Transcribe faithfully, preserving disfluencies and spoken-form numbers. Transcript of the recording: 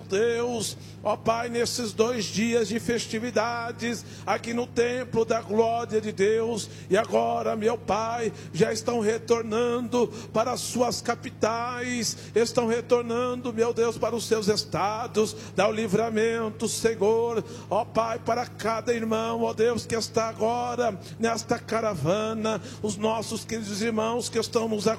Deus, ó Pai, nesses dois dias de festividades, aqui no templo da glória de Deus, e agora, meu Pai, já estão retornando para as suas capitais, estão retornando, meu Deus, para os seus estados, dá o livramento, Senhor, ó Pai, para cada irmão, ó Deus, que está agora nesta caravana, os nossos queridos irmãos que estão nos acompanhando,